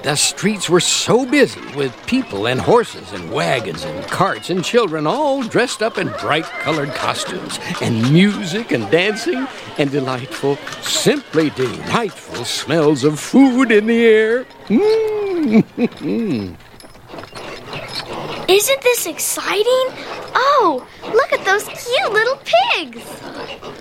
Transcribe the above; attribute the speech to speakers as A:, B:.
A: The streets were so busy with people and horses and wagons and carts and children all dressed up in bright-colored costumes, and music and dancing and delightful, simply delightful smells of food in the air.
B: Isn't this exciting? Oh, look at those cute little pigs!